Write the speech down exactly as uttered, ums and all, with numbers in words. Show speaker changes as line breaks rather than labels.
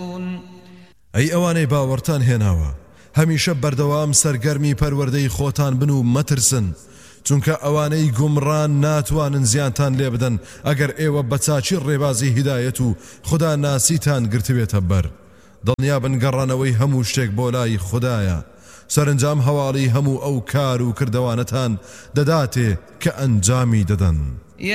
ئەی ئەوانەی باوەڕتان هێناوە هەمیشە بەردەوام سەرگەرمی پەروەردەی خۆتان بن و مەترسن چونکە ئەوانەی گومڕان ناتوانن زیانتان لێ بدەن ئەگەر ئێوە بە چاچی ڕێبازی هیدایەت و خدا ناسیتان گرتوێتە بەر دڵنیا بن گەڕانەوەی هەموو شتێک بۆ لای خدایە سەرنجام هەواڵی هەموو ئەو کار و کردەوانەتان دەداتێ کە ئەنجامی دەدەن